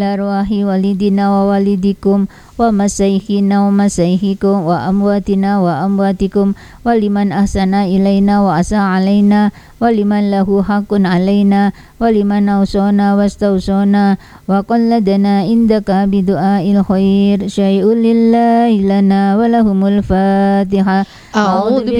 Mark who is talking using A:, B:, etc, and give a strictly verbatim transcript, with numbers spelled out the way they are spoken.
A: أرواح والدنا ووالدكم ومسيحنا ومسيحكم وأمواتنا وأمواتكم ولمن أحسن إلينا وأساء علينا ولمن له حق علينا ولمن أوصانا واستوصانا وقلدنا عندك بدعاء الخير شيء لله لنا ولهم الفاتحة.
B: أعوذ